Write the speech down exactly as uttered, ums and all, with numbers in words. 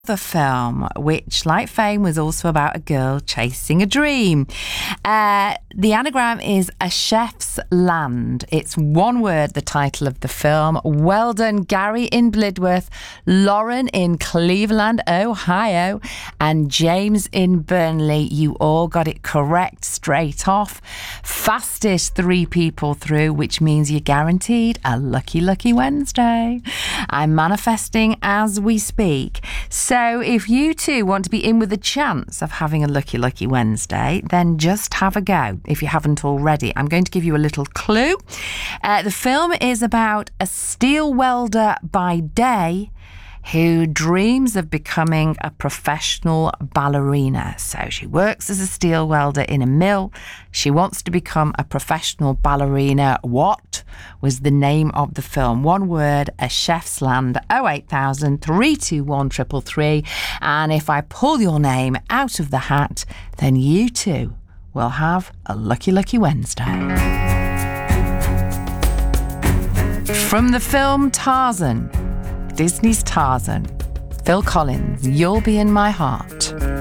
The film, which, like Fame, was also about a girl chasing a dream. Uh, the anagram is A Chef's Land. It's one word, the title of the film. Well done, Gary in Blidworth, Lauren in Cleveland, Ohio, and James in Burnley. You all got it correct straight off. Fastest three people through, which means you're guaranteed a lucky, lucky Wednesday. I'm manifesting as we speak. So if you too want to be in with a chance of having a lucky, lucky Wednesday, then just have a go if you haven't already. I'm going to give you a little clue. Uh, the film is about a steel welder by day who dreams of becoming a professional ballerina. So she works as a steel welder in a mill. She wants to become a professional ballerina. What was the name of the film? One word, A Chef's Land. oh eight thousand, three two one, three three three. And if I pull your name out of the hat, then you too will have a lucky, lucky Wednesday. From the film Tarzan, Disney's Tarzan, Phil Collins, You'll Be in My Heart.